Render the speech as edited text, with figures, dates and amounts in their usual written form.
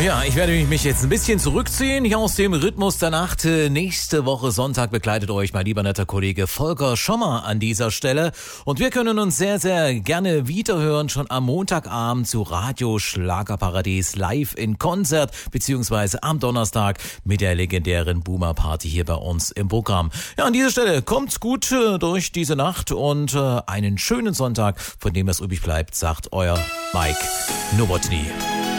Ja, ich werde mich jetzt ein bisschen zurückziehen hier aus dem Rhythmus der Nacht. Nächste Woche Sonntag begleitet euch mein lieber netter Kollege Volker Schommer an dieser Stelle. Und wir können uns sehr, sehr gerne wiederhören, schon am Montagabend zu Radio Schlagerparadies live in Konzert, beziehungsweise am Donnerstag mit der legendären Boomer Party hier bei uns im Programm. Ja, an dieser Stelle kommt's gut durch diese Nacht und einen schönen Sonntag, von dem es übrig bleibt, sagt euer Mike Nowotny.